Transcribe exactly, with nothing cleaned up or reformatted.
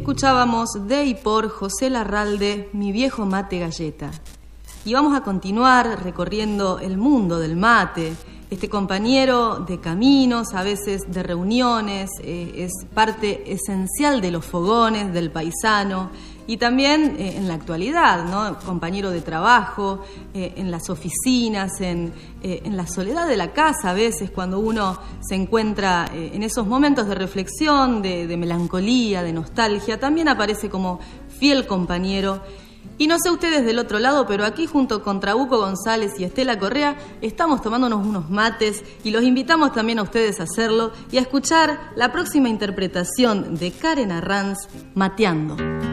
escuchábamos de y por José Larralde, Mi viejo mate galleta. Y vamos a continuar recorriendo el mundo del mate, este compañero de caminos, a veces de reuniones, eh, es parte esencial de los fogones, del paisano, y también eh, en la actualidad, ¿no? Compañero de trabajo, eh, en las oficinas, en, eh, en la soledad de la casa, a veces cuando uno se encuentra eh, en esos momentos de reflexión, de, de melancolía, de nostalgia, también aparece como fiel compañero. Y no sé ustedes del otro lado, pero aquí junto con Trabuco González y Estela Correa estamos tomándonos unos mates y los invitamos también a ustedes a hacerlo y a escuchar la próxima interpretación de Karen Arranz, Mateando.